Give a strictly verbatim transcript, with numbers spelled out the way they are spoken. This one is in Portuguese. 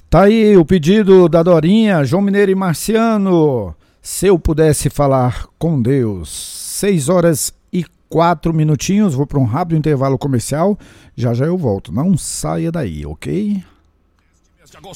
Tá aí o pedido da Dorinha, João Mineiro e Marciano. Se eu pudesse falar com Deus. Seis horas e quatro minutinhos. Vou para um rápido intervalo comercial. Já já eu volto. Não saia daí, ok?